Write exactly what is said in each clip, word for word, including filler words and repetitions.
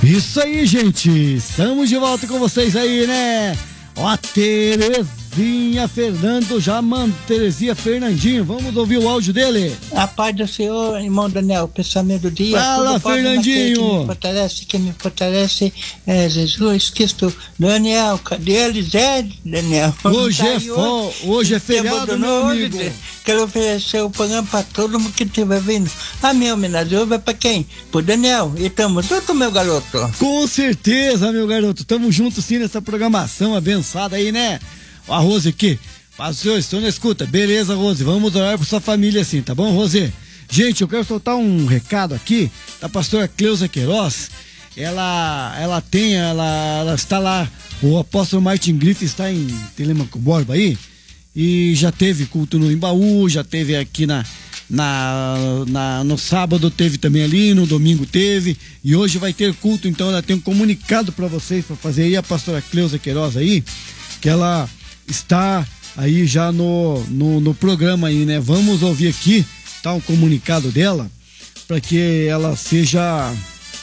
Isso aí, gente, estamos de volta com vocês aí, né? Ó, Terezinha Fernando, já manda, Terezinha Fernandinho, vamos ouvir o áudio dele? A paz do Senhor, irmão Daniel, pensamento do dia. Fala, Fernandinho. Que me fortalece, que me fortalece é Jesus Cristo. Daniel, cadê a Elisete, Daniel? Hoje é fo... hoje é feriado, meu amigo. Quero oferecer o programa para todo mundo que estiver vindo. A minha homenagem vai para quem? Pro Daniel. E tamo junto, meu garoto. Com certeza, meu garoto. Tamo junto sim nessa programação abençoada aí, né? A Rose aqui. Passou, estou na escuta. Beleza, Rose. Vamos orar por sua família assim, tá bom, Rose? Gente, eu quero soltar um recado aqui da pastora Cleusa Queiroz. Ela, ela tem, ela, ela está lá. O apóstolo Martin Griff está em Telemaco Borba aí. E já teve culto no Embaú, já teve aqui na, na, na, no sábado teve também ali, no domingo teve, e hoje vai ter culto, então ela tem um comunicado para vocês, para fazer aí, a pastora Cleusa Queiroz aí, que ela está aí já no, no, no programa aí, né? Vamos ouvir aqui, tá, um comunicado dela, para que ela seja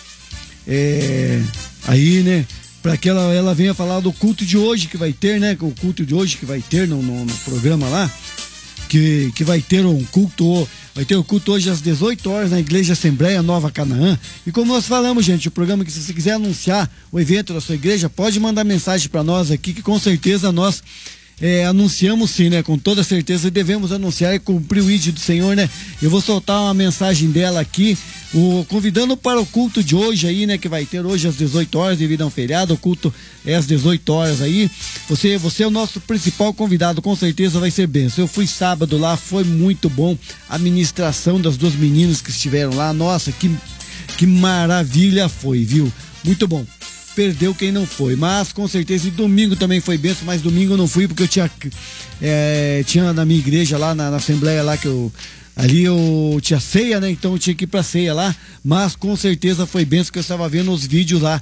é, aí, né? Para que ela, ela venha falar do culto de hoje que vai ter, né? O culto de hoje que vai ter no, no, no programa lá, que, que vai ter um culto, vai ter o culto hoje às dezoito horas na Igreja Assembleia Nova Canaã. E como nós falamos, gente, o programa que se você quiser anunciar o evento da sua igreja, pode mandar mensagem para nós aqui, que com certeza nós é, anunciamos sim, né? Com toda certeza devemos anunciar e cumprir o ídolo do Senhor, né? Eu vou soltar uma mensagem dela aqui, o, convidando para o culto de hoje aí, né? Que vai ter hoje às dezoito horas, devido a um feriado, o culto é às dezoito horas aí. Você, você é o nosso principal convidado, com certeza vai ser bênção. Eu fui sábado lá, foi muito bom a ministração das duas meninas que estiveram lá. Nossa, que, que maravilha foi, viu? Muito bom. Perdeu quem não foi, mas com certeza, e domingo também foi benção, mas domingo eu não fui porque eu tinha é, tinha na minha igreja lá, na, na assembleia lá, que eu ali eu tinha ceia, né, então eu tinha que ir pra ceia lá, mas com certeza foi benção, que eu estava vendo os vídeos lá